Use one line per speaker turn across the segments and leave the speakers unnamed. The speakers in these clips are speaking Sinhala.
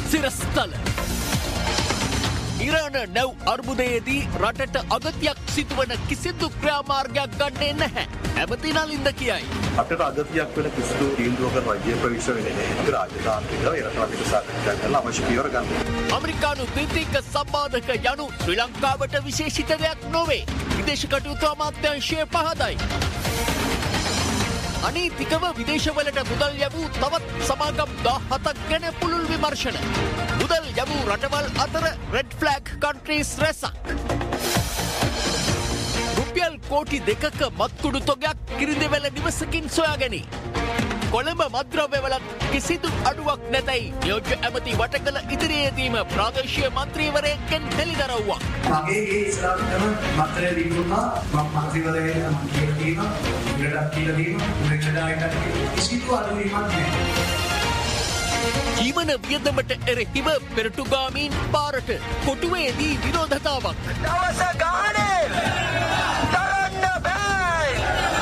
සිරස්තල. ඉරාන නැව් අර්බුදයේදී රටට අගතියක් සිදුවන කිසිදු ක්‍රියාමාර්ගයක් ගන්නේ නැහැ. ඇමති නලින්ද කියයි.
රටට අගතියක් වෙන කිසිදු තීන්දුවක රජය ප්‍රවිෂ්ඨ වෙන්නේ නැහැ. ඒක රාජකාන්තිකව රටවල් සාකච්ඡා කරලා අවශ්‍ය පියවර ගන්නවා.
අමරිකානු ද්විතීයික සම්බාධක යනු ශ්‍රී ලංකාවට විශේෂිත දෙයක් නොවේ. විදේශ කටයුතු අමාත්‍යාංශය පහදයි. අනීතිකව විදේශවලට මුදල් යවූ තවත් සමාගම් 17ක් ගැන පුළුල් විමර්ශන. මුදල් යවූ රටවල් අතර රෙඩ් ෆ්ලැග් කන්ට්‍රීස් රැසක්. රුපියල් කෝටි 2ක මත්කුඩු තොගයක් කිරිඳිවැල නිවසකින් සොයාගැනී. කොළඹ මද්‍රව්‍යවලත් කිසිදු අඩුවක් නැතයි නියෝජ්‍ය ඇමති වටකළ ඉදිරියේදීම ප්‍රාදේශීය මන්ත්‍රීවරයෙක්ගෙන් හෙළිදරව්වක්.
මගේ ඒ ඉස්සරහටම මන්ත්‍රය දීුණා මම මන්ත්‍රීවරයෙක් නම් කියනවා ඉරටත් කියලා දීනවා ඉරටට කිසිදු අඩුවීමක් නැහැ.
ජීවන වියදමට එරෙහිව පෙරටුගාමීන් පාරට කොටුවේදී විරෝධතාවක්.
දවස ගානේ තරන්න බෑ.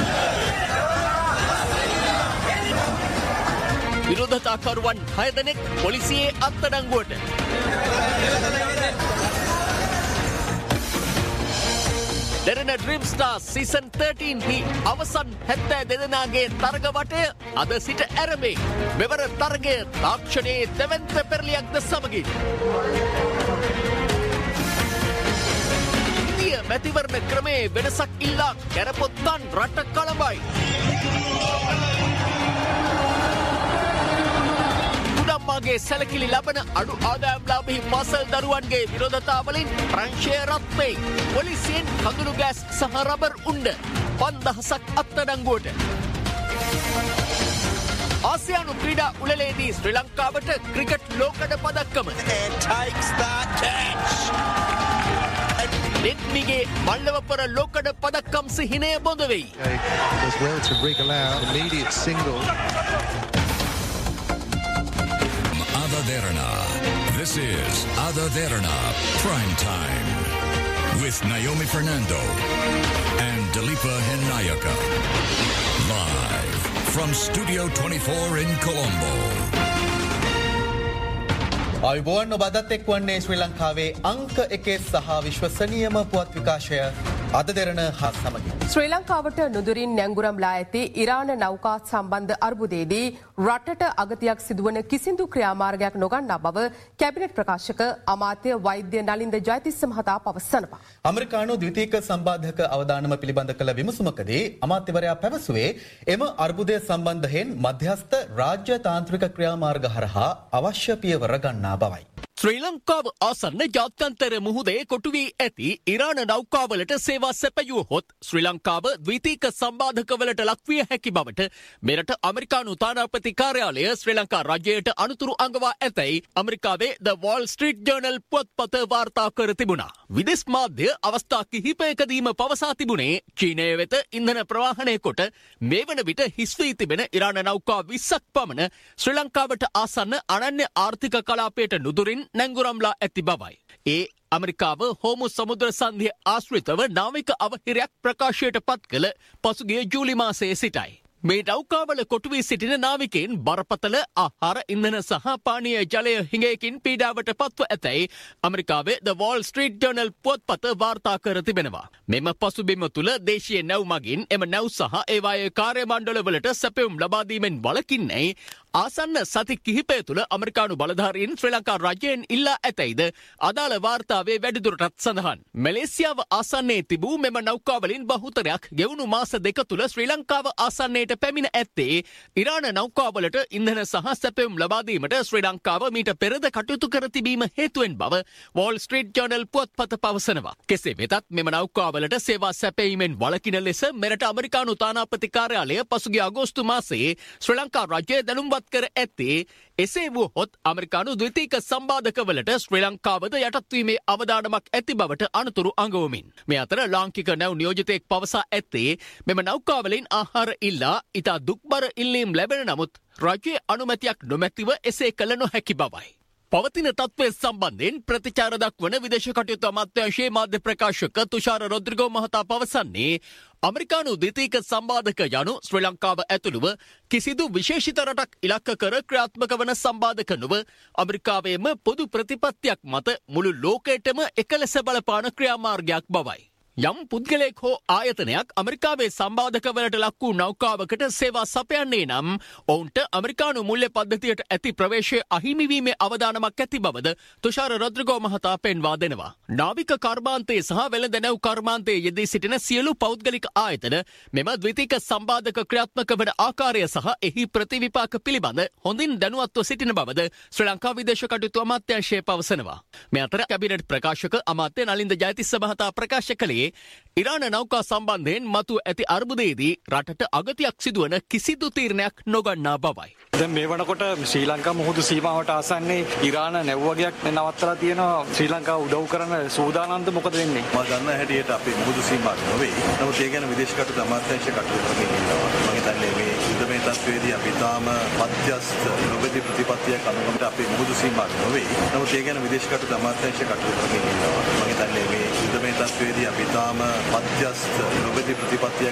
විරෝධතාකරුවන් 6 දෙනෙක් පොලිසියේ අත්අඩංගුවට. දෙරණ ඩ්‍රීම් ස්ටාර්ස් සීසන් 13 හි අවසන් 72 දෙනාගේ තරග වටය අද සිට ඇරඹේ. මෙවර තරගය තාක්ෂණයේ දෙවන්ත පෙරලියක්ද සමගින්. ඉන්දිය මැතිවරණ ක්‍රමේ වෙනසක් ඉල්ලා කැරපොත්තන් රට කළඹයි. ගේ සැලකිලි ලබන අඩු ආදායම්ලාභී පාසල් දරුවන්ගේ විරෝධතාවලින් ප්‍රංශය රත් වෙයි. පොලිසියෙන් කඳුළු ගෑස් සහ රබර් උණ්ඩ 5000ක් අත්අඩංගුවට. ආසියානු ක්‍රීඩා උළෙලේදී ශ්‍රී ලංකාවට ක්‍රිකට් ලෝකඩ පදක්කම. නෙත්මිගේ මල්ලවපොර ලෝකඩ පදක්කම් සිහිනය බොඳ වෙයි.
Ada Derana. This is Ada Derana Prime Time with Naomi Fernando and Dalipa Henayaka. Live from Studio 24 in Colombo.
ආයුබෝවන් ඔබ අදත් එක්වන්නේ ශ්‍රී ලංකාවේ අංක 1 සහ විශ්වසනීයම පුවත් විකාශය අද දෙරණ හා සමගින්.
ශ්‍රී ලංකාවට නුදුරින් නැංගුරම්ලා ඇති ඉරාන නෞකා සම්බන්ධ අර්බුදයේදී රටට අගතියක් සිදුවන කිසිදු ක්‍රියාමාර්ගයක් නොගන්නා බව කැබිනට් ප්‍රකාශක අමාත්‍ය වෛද්‍ය නලින්ද ජයතිස්ස මහතා පවසනවා.
අමරිකානු ද්විතීයික සම්බාධක අවදානම පිළිබඳ කළ විමසුමකදී අමාත්‍යවරයා පැවසුවේ එම අර්බුදය සම්බන්ධයෙන් මධ්‍යස්ථ රාජ්‍ය තාන්ත්‍රික ක්‍රියාමාර්ග හරහා අවශ්‍ය පියවර ගන්නා බවයි.
ශ්‍රී ලංකාව ආසන්න ජාත්‍යන්තර මුහුදේ කොටු වී ඇති ඉරාන නෞකාවලට සේවා සැපයුවහොත් ශ්‍රී ලංකාව ද්විතීයික සම්බාධකවලට ලක්විය හැකි බවට මෙරට අමරිකානු තානාපති කාර්යාලය ශ්‍රී ලංකා රජයට අනුතුරු අඟවා ඇතැයි අමරිකාවේ ද වෝල් ස්ට්‍රීට් ජර්නල් පුවත්පත වාර්තා කර තිබුණා. විදෙස් මාධ්‍ය අවස්ථා කිහිපයකදීම පවසා තිබුණේ චීනය වෙත ඉන්ධන ප්‍රවාහනය කොට මේ වන විට හිස් වී තිබෙන ඉරාන නෞකා 20ක් පමණ ශ්‍රී ලංකාවට ආසන්න අනන්‍ය ආර්ථික කලාපයට නුදුරින් නැංගුරම්ලා ඇති බවයි. ඒ අමරිකාව හෝමු සමුද්‍ර සන්ධිය ආශ්‍රිතව නාවික අවහිරයක් ප්‍රකාශයට පත් කළ පසුගිය ජූලි මාසයේ සිටයි. මේ නෞකාවල කොටු වී සිටින නාවිකයින් බරපතල ආහාර ඉන්ධන සහ පානීය ජලය හිඟයකින් පීඩාවට පත්ව ඇතැයි අමරිකාවේ ද වෝල් ස්ට්‍රීට් ජර්නල් පුවත්පත වාර්තා කර තිබෙනවා. මෙම පසුබිම තුළ දේශීය නැව් මගින් එම නැව් සහ ඒවායේ කාර්ය මණ්ඩලවලට සැපයුම් ලබා දීමෙන් වළකින්නේ ආසන්න සති කිහිපය තුළ අමරිකානු බලධාරීන් ශ්‍රී ලංකා රජයෙන් ඉල්ලා ඇතැයිද අදාළ වාර්තාවේ වැඩිදුරටත් සඳහන්. මැලේසියාව ආසන්නයේ තිබූ මෙම නෞකාවලින් බහුතරයක් ගෙවුණු මාස 2 තුළ ශ්‍රී ලංකාව ආසන්නයට පැමිණ ඇත්තේ ඉරාන නෞකාවලට ඉන්ධන සහ සැපයුම් ලබා දීමට ශ්‍රී ලංකාව මීට පෙරද කටයුතු කර තිබීම හේතුවෙන් බව වෝල් ස්ට්‍රීට් ජර්නල් පුවත්පත පවසනවා. කෙසේ වෙතත් මෙම නෞකාවලට සේවා සැපයීමෙන් වළකින ලෙස මෙරට අමරිකානු තානාපති කාර්යාලය පසුගිය අගෝස්තු මාසයේ ශ්‍රී ලංකා රජය දැනුම්පත් කර ඇත්තේ එසේ වුවහොත් අමරිකානු ද්විතීයික සම්බාධකවලට ශ්‍රී ලංකාවද යටත්වීමේ අවදානමක් ඇති බවට අනතුරු අඟවමින්. මේ අතර ලාංකික නැව් නියෝජිතයෙක් පවසා ඇත්තේ මෙම නෞකාවලින් ආහාර ඉල්ලා ඉතා දුක්බර ඉල්ලීම් ලැබෙන නමුත් රජයේ අනුමැතියක් නොමැතිව එසේ කළ නොහැකි බවයි. පවතින තත්ත්වය සම්බන්ධයෙන් ප්‍රතිචාර දක්වන විදේශ කටයුතු අමාත්‍යාංශයේ මාධ්‍ය ප්‍රකාශක තුෂාර රොද්රිගෝ මහතා පවසන්නේ අමරිකානු ද්විතීක සම්බාධක යනු ශ්‍රී ලංකාව ඇතුළුව කිසිදු විශේෂිත රටක් ඉලක්ක කර ක්‍රියාත්මක වන සම්බාධක නොව අමරිකාවේම පොදු ප්‍රතිපත්තියක් මත මුළු ලෝකයටම එක ලෙස බලපාන ක්‍රියාමාර්ගයක් බවයි. යම් පුද්ගලයෙක් හෝ ආයතනයක් අමරිකාවේ සම්බාධකවලට ලක් වූ නෞකාවකට සේවා සපයන්නේ නම් ඔවුන්ට අමරිකානු මුල්‍ය පද්ධතියට ඇති ප්‍රවේශය අහිමිවීමේ අවදානමක් ඇති බවද තුෂාර රොද්රිගෝ මහතා පෙන්වා දෙනවා. නාවික කර්මාන්තයේ සහ වෙළඳ නැව් කර්මාන්තයේ යෙදී සිටින සියලු පෞද්ගලික ආයතන මෙම ද්විතීක සම්බාධක ක්‍රියාත්මක වන ආකාරය සහ එහි ප්‍රතිවිපාක පිළිබඳ හොඳින් දැනුවත්ව සිටින බවද ශ්‍රී ලංකා විදේශ කටයුතු අමාත්‍යාංශය පවසනවා. මේ අතර කැබිනට් ප්‍රකාශක අමාත්‍ය නලින්ද ජයතිස්ස මහතා ප්‍රකාශ කළේ ඉරාන නෞකා සම්බන්ධයෙන් මතු ඇති අර්බුදයේදී රටට අගතියක් සිදුවන කිසිදු තීරණයක් නොගන්නා බවයි.
දැන් මේ වනකොට ශ්‍රී ලංකා මුහුදු සීමාවට ආසන්නේ ඉරාන නැව්වගයක් නවත්තලා තියෙනවා. ශ්‍රී ලංකාව උදව් කරන සූදානම්ද මොකද වෙන්නේ?
මම දන්න හැටියට අපේ මුහුදු සීමාවක් නොවේ. නමුත් ඒ ගැන විදේශ කටයුතු අමාත්‍යාංශය කටයුතු කරමින් ඉන්නවා. මම හිතන්නේ මේ යුද්ධමය තත්ත්වයේදී අපි තාම මධ්‍යස්ථ නොබෙදි ප්‍රතිපත්තියක් අනුගමනයට අපේ මුහුදු සීමාවක් නොවේ. නමුත් ඒ ගැන විදේශ කටයුතු අමාත්‍යාංශය කටයුතු කරමින් ඉන්නවා. මම හිතන්නේ මේ යුද්ධමය තත්ත්වයේදී අපි තාම මධ්‍යස්ථ නොබෙදි ප්‍රතිපත්තියක්